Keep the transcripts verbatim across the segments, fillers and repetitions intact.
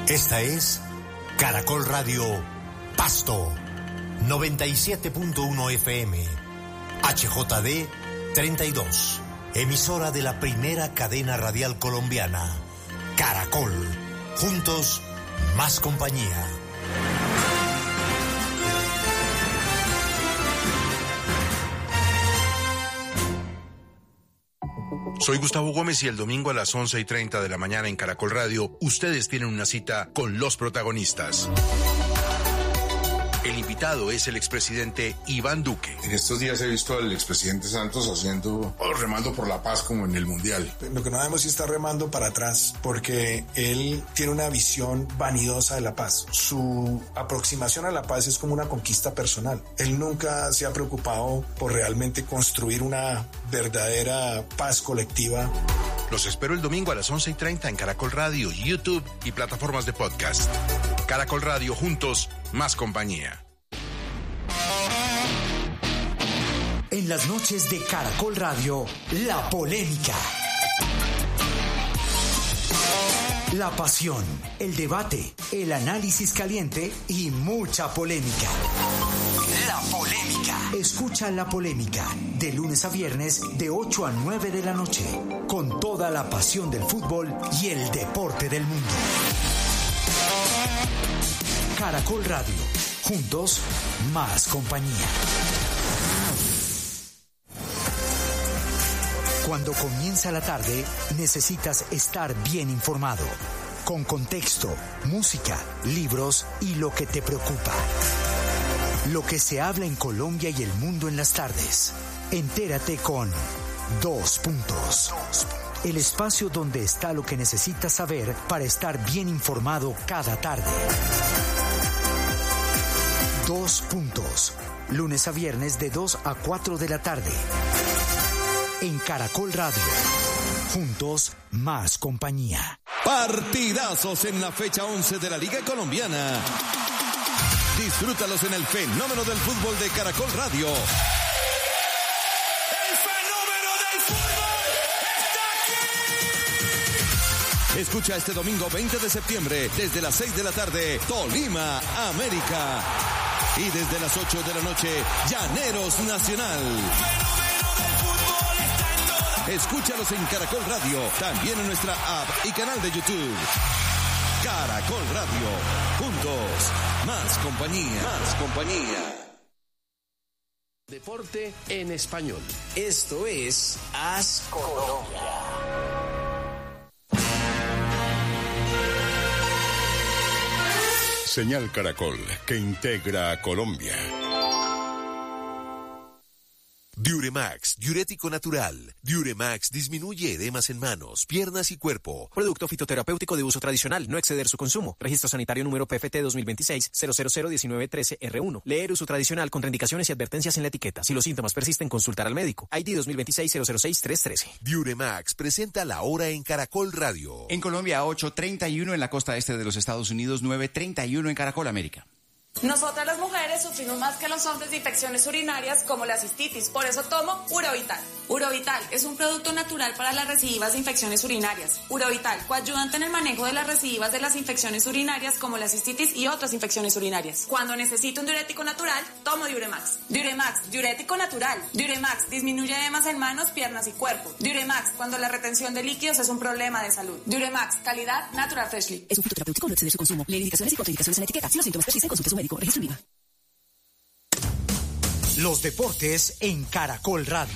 Esta es Caracol Radio Pasto, noventa y siete punto uno F M, H J D treinta y dos, emisora de la primera cadena radial colombiana, Caracol, juntos, más compañía. Soy Gustavo Gómez y el domingo a las once y treinta de la mañana en Caracol Radio, ustedes tienen una cita con los protagonistas. El invitado es el expresidente Iván Duque. En estos días he visto al expresidente Santos haciendo, oh, remando por la paz como en el Mundial. Lo que no sabemos si está remando para atrás, porque él tiene una visión vanidosa de la paz. Su aproximación a la paz es como una conquista personal. Él nunca se ha preocupado por realmente construir una verdadera paz colectiva. Los espero el domingo a las once y treinta en Caracol Radio, YouTube y plataformas de podcast. Caracol Radio, juntos, más compañía. En las noches de Caracol Radio, la polémica. La pasión, el debate, el análisis caliente y mucha polémica. La polémica. Escucha La Polémica de lunes a viernes de ocho a nueve de la noche, con toda la pasión del fútbol y el deporte del mundo. Caracol Radio, juntos, más compañía. Cuando comienza la tarde, necesitas estar bien informado, con contexto, música, libros y lo que te preocupa. Lo que se habla en Colombia y el mundo en las tardes. Entérate con Dos Puntos. El espacio donde está lo que necesitas saber para estar bien informado cada tarde. Dos Puntos. Lunes a viernes de dos a cuatro de la tarde. En Caracol Radio. Juntos, más compañía. Partidazos en la fecha once de la Liga Colombiana. Disfrútalos en el fenómeno del fútbol de Caracol Radio. ¡El fenómeno del fútbol está aquí! Escucha este domingo veinte de septiembre, desde las seis de la tarde, Tolima, América. Y desde las ocho de la noche, Llaneros Nacional. Escúchalos en Caracol Radio, también en nuestra app y canal de YouTube. Caracol Radio, juntos, más compañía, más compañía. Deporte en español. Esto es As Colombia. Señal Caracol, que integra a Colombia. Diuremax, diurético natural. Diuremax disminuye edemas en manos, piernas y cuerpo. Producto fitoterapéutico de uso tradicional, no exceder su consumo. Registro sanitario número P F T dos mil veintiséis cero cero cero diecinueve trece R uno. Leer uso tradicional, contraindicaciones y advertencias en la etiqueta. Si los síntomas persisten, consultar al médico. I D dos mil veintiséis cero cero seis tres trece. Diuremax presenta la hora en Caracol Radio. En Colombia, ocho treinta y uno en la costa este de los Estados Unidos, nueve treinta y uno en Caracol América. Nosotras las mujeres sufrimos más que los hombres de infecciones urinarias como la cistitis, por eso tomo Urovital. Urovital es un producto natural para las recidivas de infecciones urinarias. Urovital, coayudante en el manejo de las recidivas de las infecciones urinarias como la cistitis y otras infecciones urinarias. Cuando necesito un diurético natural, tomo Diuremax. Diuremax, diurético natural. Diuremax disminuye edemas en manos, piernas y cuerpo. Diuremax, cuando la retención de líquidos es un problema de salud. Diuremax, calidad Natural Freshly. Es un fitoterapéutico, no exceder su consumo. Leer indicaciones y contraindicaciones en la etiqueta. Si los síntomas persisten, consulte a su médico. Registro en Viva. Los deportes en Caracol Radio.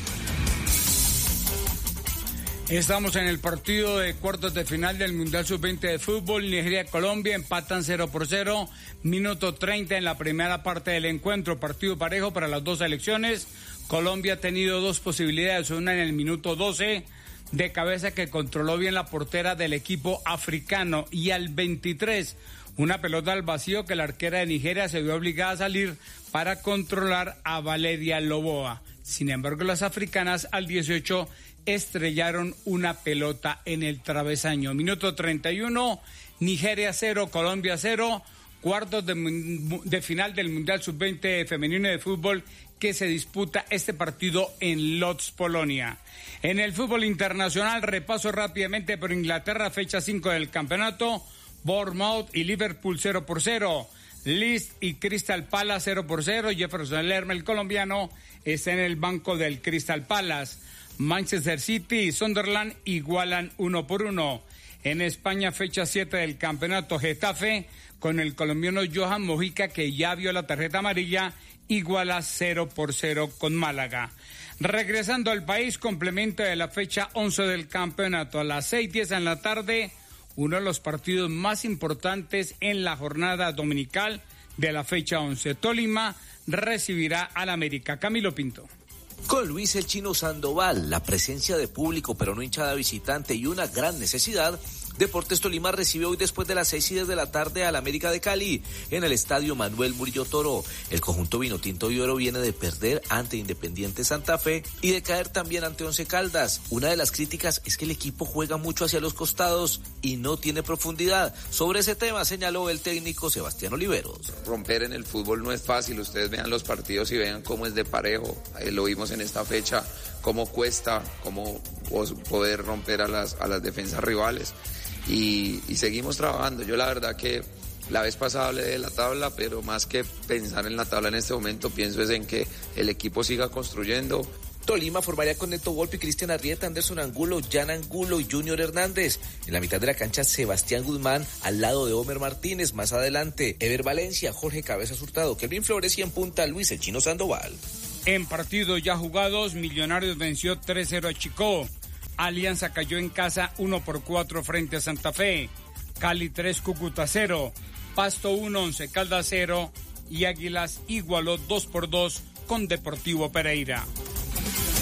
Estamos en el partido de cuartos de final del Mundial sub veinte de fútbol. Nigeria-Colombia empatan cero por cero. Minuto treinta en la primera parte del encuentro. Partido parejo para las dos selecciones. Colombia ha tenido dos posibilidades. Una en el minuto doce de cabeza que controló bien la portera del equipo africano. Y al veintitrés, una pelota al vacío que la arquera de Nigeria se vio obligada a salir para controlar a Valeria Loboa. Sin embargo, las africanas al dieciocho estrellaron una pelota en el travesaño. Minuto treinta y uno, Nigeria cero, Colombia cero, cuartos de, de final del Mundial sub veinte femenino de fútbol que se disputa este partido en Lodz, Polonia. En el fútbol internacional, repaso rápidamente por Inglaterra, fecha cinco del campeonato. Bournemouth y Liverpool cero por cero. Leeds y Crystal Palace cero por cero. Jefferson Lerma, el colombiano, está en el banco del Crystal Palace. Manchester City y Sunderland igualan uno por uno. En España, fecha siete del campeonato, Getafe, con el colombiano Johan Mojica, que ya vio la tarjeta amarilla, iguala cero por cero con Málaga. Regresando al país, complemento de la fecha once del campeonato. A las seis y diez en la tarde, uno de los partidos más importantes en la jornada dominical de la fecha once. Tolima recibirá al América. Camilo Pinto. Con Luis el Chino Sandoval, la presencia de público pero no hinchada visitante y una gran necesidad, Deportes Tolima recibió hoy después de las seis y diez de la tarde al América de Cali en el estadio Manuel Murillo Toro. El conjunto vinotinto y oro viene de perder ante Independiente Santa Fe y de caer también ante Once Caldas. Una de las críticas es que el equipo juega mucho hacia los costados y no tiene profundidad. Sobre ese tema señaló el técnico Sebastián Oliveros. Romper en el fútbol no es fácil, ustedes vean los partidos y vean cómo es de parejo. Eh, lo vimos en esta fecha, cómo cuesta, cómo poder romper a las, a las defensas rivales. Y, y seguimos trabajando. Yo la verdad que la vez pasada hablé de la tabla, pero más que pensar en la tabla en este momento, pienso es en que el equipo siga construyendo. Tolima formaría con Neto Volpi, Cristian Arrieta, Anderson Angulo, Jan Angulo y Junior Hernández. En la mitad de la cancha, Sebastián Guzmán al lado de Homer Martínez. Más adelante, Ever Valencia, Jorge Cabezas Hurtado, Kelvin Flores y en punta Luis el Chino Sandoval. En partidos ya jugados, Millonarios venció tres cero a Chicó. Alianza cayó en casa uno por cuatro frente a Santa Fe. Cali tres, Cúcuta cero. Pasto uno, Once Caldas cero. Y Águilas igualó dos por dos con Deportivo Pereira.